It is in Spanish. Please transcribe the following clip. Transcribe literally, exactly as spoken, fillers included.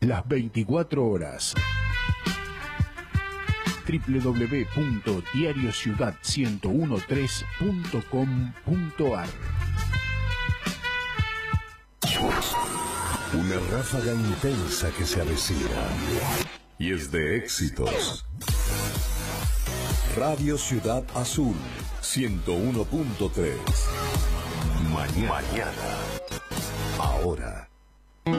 las veinticuatro horas. doble u doble u doble u punto diario ciudad ciento trece punto com punto ar. Una ráfaga intensa que se avecina y es de éxitos. Radio Ciudad Azul ciento uno punto tres. Mañana. Mañana. Ahora.